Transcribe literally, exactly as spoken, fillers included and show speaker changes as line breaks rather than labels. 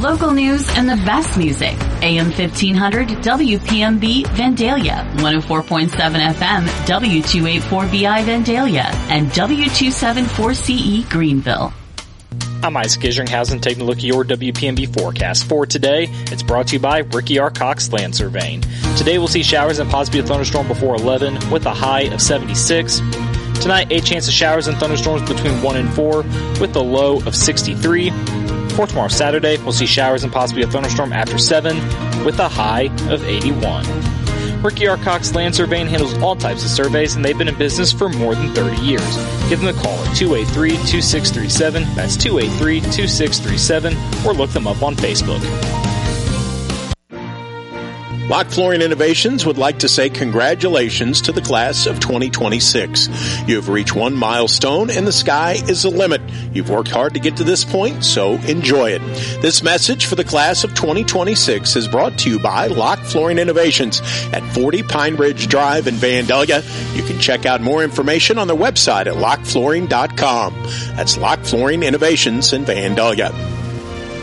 local news and the best music. A M fifteen hundred W P M B Vandalia, one oh four point seven F M W two eighty-four B I Vandalia, and W two seventy-four C E Greenville.
I'm Isaac Isringhausen taking a look at your W P M B forecast for today. It's brought to you by Ricky R. Cox Land Surveying. Today we'll see showers and possibly a thunderstorm before eleven with a high of seventy-six. Tonight, a chance of showers and thunderstorms between one and four with a low of sixty-three. For tomorrow, Saturday, we'll see showers and possibly a thunderstorm after seven with a high of eighty-one. Ricky R. Cox Land Surveying handles all types of surveys, and they've been in business for more than thirty years. Give them a call at two eight three, two six three seven. That's two eight three, two six three seven, or look them up on Facebook.
Lock Flooring Innovations would like to say congratulations to the class of twenty twenty-six. You have reached one milestone and the sky is the limit. You've worked hard to get to this point, so enjoy it. This message for the class of twenty twenty-six is brought to you by Lock Flooring Innovations at forty Pine Ridge Drive in Vandalia. You can check out more information on their website at lock flooring dot com. That's Lock Flooring Innovations in Vandalia.